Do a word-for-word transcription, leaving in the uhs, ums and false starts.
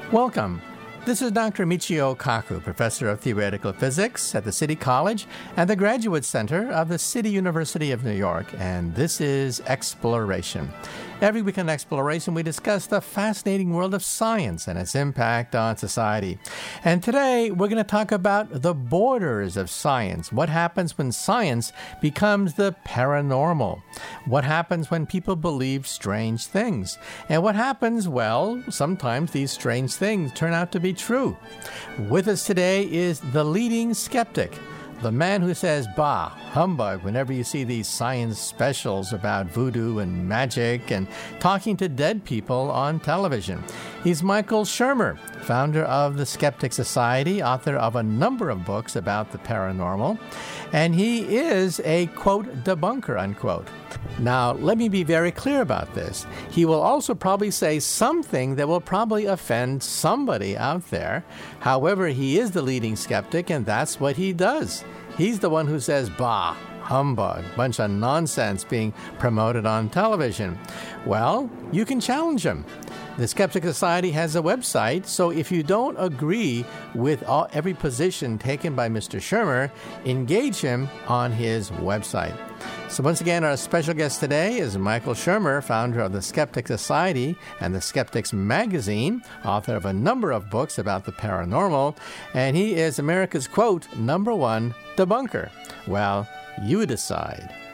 Welcome. This is Doctor Michio Kaku, Professor of Theoretical Physics at the City College and the Graduate Center of the City University of New York, and this is Exploration. Every week on Exploration, we discuss the fascinating world of science and its impact on society. And today, we're going to talk about the borders of science. What happens when science becomes the paranormal? What happens when people believe strange things? And what happens, well, sometimes these strange things turn out to be true. With us today is the leading skeptic, the man who says, bah, humbug, whenever you see these science specials about voodoo and magic and talking to dead people on television. He's Michael Shermer, founder of the Skeptic Society, author of a number of books about the paranormal, and he is a, quote, debunker, unquote. Now, let me be very clear about this. He will also probably say something that will probably offend somebody out there. However, he is the leading skeptic, and that's what he does. He's the one who says, bah, humbug, bunch of nonsense being promoted on television. Well, you can challenge him. The Skeptic Society has a website, so if you don't agree with all, every position taken by Mister Shermer, engage him on his website. So once again, our special guest today is Michael Shermer, founder of the Skeptic Society and the Skeptics Magazine, author of a number of books about the paranormal, and he is America's, quote, number one debunker. Well, you decide.